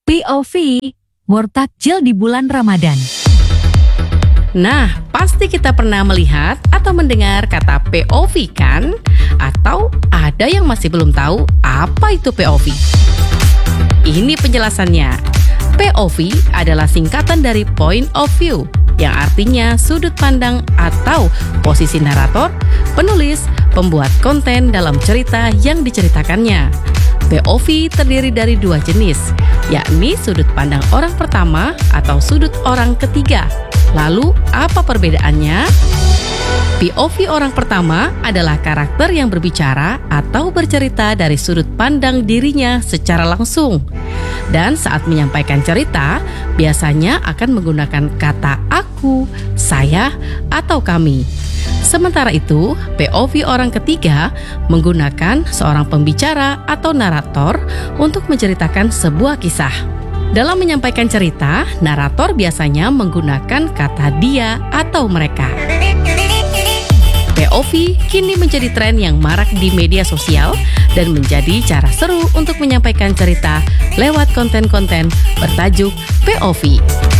POV, World Takjil di bulan Ramadan. Nah, pasti kita pernah melihat atau mendengar kata POV kan? Atau ada yang masih belum tahu apa itu POV? Ini penjelasannya. POV adalah singkatan dari Point of View, yang artinya sudut pandang atau posisi narator, penulis, pembuat konten dalam cerita yang diceritakannya. POV terdiri dari dua jenis, yakni sudut pandang orang pertama atau sudut orang ketiga. Lalu, apa perbedaannya? POV orang pertama adalah karakter yang berbicara atau bercerita dari sudut pandang dirinya secara langsung. Dan saat menyampaikan cerita, biasanya akan menggunakan kata aku, saya, atau kami. Sementara itu, POV orang ketiga menggunakan seorang pembicara atau narator untuk menceritakan sebuah kisah. Dalam menyampaikan cerita, narator biasanya menggunakan kata dia atau mereka. POV kini menjadi tren yang marak di media sosial dan menjadi cara seru untuk menyampaikan cerita lewat konten-konten bertajuk POV.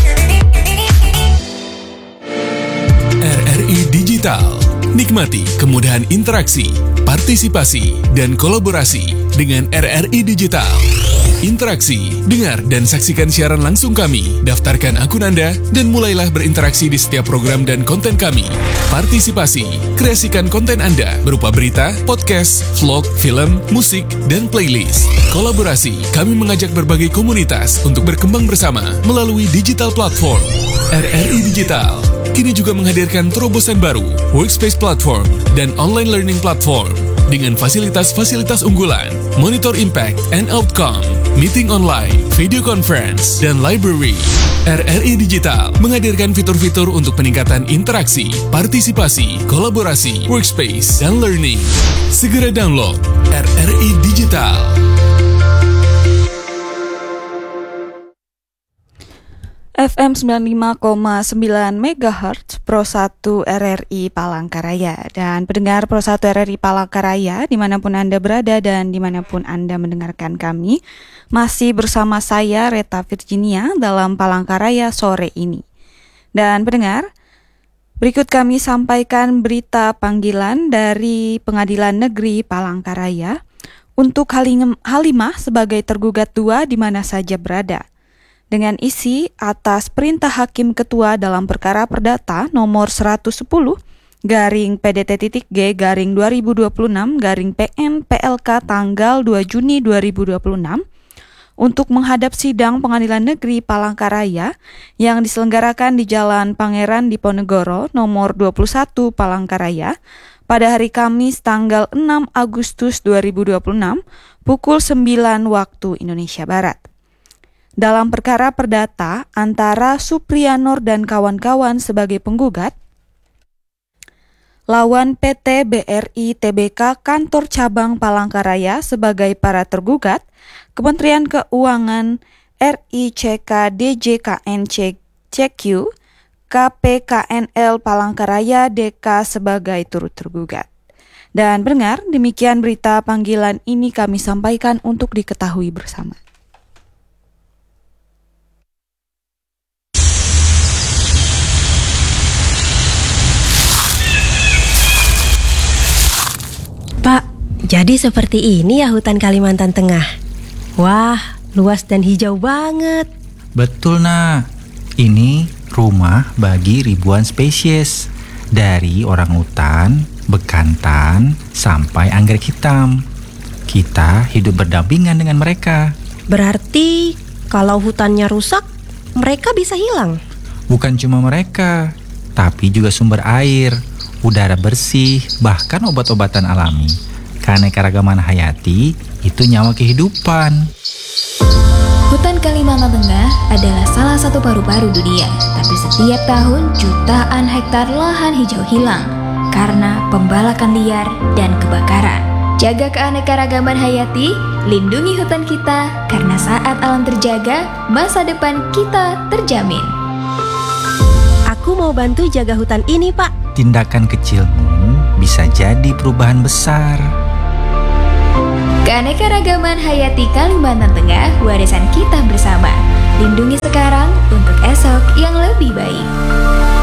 RRI Digital. Nikmati kemudahan interaksi, partisipasi, dan kolaborasi dengan RRI Digital. Interaksi, dengar dan saksikan siaran langsung kami, daftarkan akun Anda, dan mulailah berinteraksi di setiap program dan konten kami. Partisipasi, kreasikan konten Anda berupa berita, podcast, vlog, film, musik, dan playlist. Kolaborasi, kami mengajak berbagai komunitas untuk berkembang bersama melalui digital platform. RRI Digital kini juga menghadirkan terobosan baru, workspace platform, dan online learning platform dengan fasilitas-fasilitas unggulan, monitor impact and outcome, meeting online, video conference, dan library. RRI Digital menghadirkan fitur-fitur untuk peningkatan interaksi, partisipasi, kolaborasi, workspace, dan learning. Segera download RRI Digital. FM 95,9 MHz Pro 1 RRI Palangkaraya. Dan pendengar Pro 1 RRI Palangkaraya, dimanapun Anda berada dan dimanapun Anda mendengarkan kami, masih bersama saya Reta Virginia dalam Palangkaraya sore ini. Dan pendengar, berikut kami sampaikan berita panggilan dari Pengadilan Negeri Palangkaraya untuk Halimah sebagai tergugat 2 di mana saja berada. Dengan isi atas perintah Hakim Ketua dalam perkara perdata nomor 110 garing PDT.G garing 2026 garing PN PLK tanggal 2 Juni 2026 untuk menghadap sidang Pengadilan Negeri Palangkaraya yang diselenggarakan di Jalan Pangeran Diponegoro nomor 21 Palangkaraya pada hari Kamis tanggal 6 Agustus 2026 pukul 9 waktu Indonesia Barat. Dalam perkara perdata antara Supriyanur dan kawan-kawan sebagai penggugat, lawan PT BRI Tbk Kantor Cabang Palangkaraya sebagai para tergugat, Kementerian Keuangan RICK DJKN CQ, KPKNL Palangkaraya DK sebagai turut tergugat. Dan pendengar, demikian berita panggilan ini kami sampaikan untuk diketahui bersama. Pak, jadi seperti ini ya hutan Kalimantan Tengah. Wah, luas dan hijau banget. Betul, Nak. Ini rumah bagi ribuan spesies. Dari orangutan, bekantan, sampai anggrek hitam. Kita hidup berdampingan dengan mereka. Berarti kalau hutannya rusak, mereka bisa hilang? Bukan cuma mereka, tapi juga sumber air, udara bersih, bahkan obat-obatan alami. Keanekaragaman hayati itu nyawa kehidupan. Hutan Kalimantan Tengah adalah salah satu paru-paru dunia, tapi setiap tahun jutaan hektar lahan hijau hilang karena pembalakan liar dan kebakaran. Jaga keanekaragaman hayati, lindungi hutan kita, karena saat alam terjaga, masa depan kita terjamin. Aku mau bantu jaga hutan ini, Pak. Tindakan kecilmu bisa jadi perubahan besar. Keanekaragaman hayati Kalimantan Tengah, warisan kita bersama. yang lebih baik.